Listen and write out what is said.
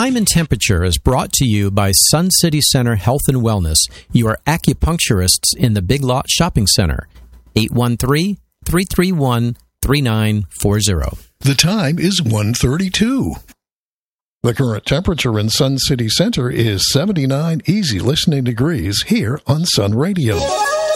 Time and Temperature is brought to you by Sun City Center Health and Wellness, your acupuncturists in the Big Lot Shopping Center. 813-331-3940. The time is 1:32. The current temperature in Sun City Center is 79 easy listening degrees here on Sun Radio.